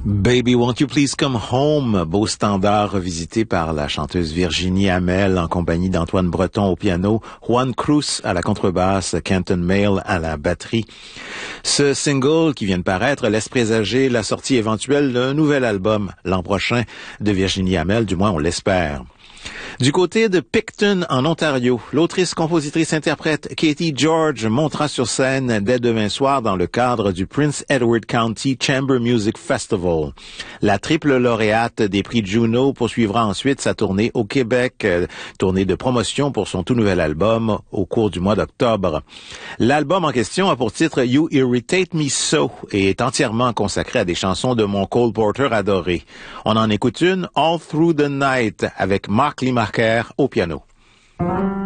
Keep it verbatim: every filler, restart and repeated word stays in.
Baby, Won't You Please Come Home, beau standard revisité par la chanteuse Virginie Hamel en compagnie d'Antoine Breton au piano, Juan Cruz à la contrebasse, Kenton Mail à la batterie. Ce single qui vient de paraître laisse présager la sortie éventuelle d'un nouvel album l'an prochain de Virginie Hamel, du moins on l'espère. Du côté de Picton, en Ontario, l'autrice, compositrice, interprète Katie George montera sur scène dès demain soir dans le cadre du Prince Edward County Chamber Music Festival. La triple lauréate des prix Juno poursuivra ensuite sa tournée au Québec, euh, tournée de promotion pour son tout nouvel album au cours du mois d'octobre. L'album en question a pour titre You Irritate Me So et est entièrement consacré à des chansons de mon Cole Porter adoré. On en écoute une, All Through the Night, avec Mark Lee Marquer au piano.